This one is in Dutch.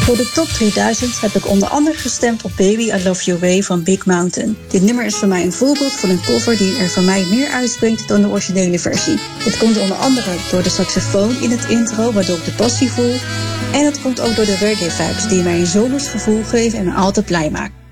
Voor de top 3000 heb ik onder andere gestemd op Baby I Love Your Way van Big Mountain. Dit nummer is voor mij een voorbeeld van een cover die er voor mij meer uitspringt dan de originele versie. Dit komt onder andere door de saxofoon in het intro, waardoor ik de passie voel. En het komt ook door de reggae vibes die mij een zomers gevoel geven en me altijd blij maken.